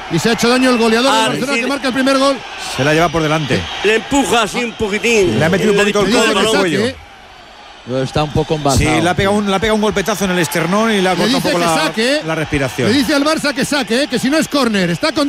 Y se ha hecho daño el goleador de Barcelona que marca el primer gol. Se la lleva por delante. Le empuja así un poquitín. Le ha metido un poquito el codo en el cuello. Está un poco embalado. Sí, le ha pegado un golpetazo en el esternón y le ha cortado un poco la respiración. Le dice al Barça que saque, que si no es córner. Está con